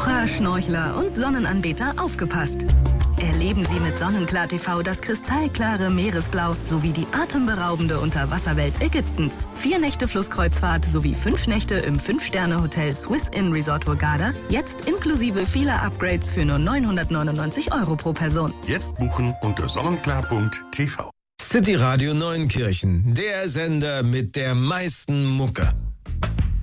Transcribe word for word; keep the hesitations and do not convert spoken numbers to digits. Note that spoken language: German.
Taucher, Schnorchler und Sonnenanbeter aufgepasst. Erleben Sie mit Sonnenklar T V das kristallklare Meeresblau sowie die atemberaubende Unterwasserwelt Ägyptens. Vier Nächte Flusskreuzfahrt sowie fünf Nächte im Fünf-Sterne-Hotel Swiss Inn Resort Hurghada. Jetzt inklusive vieler Upgrades für nur neunhundertneunundneunzig Euro pro Person. Jetzt buchen unter sonnenklar punkt t v. City Radio Neunkirchen, der Sender mit der meisten Mucke.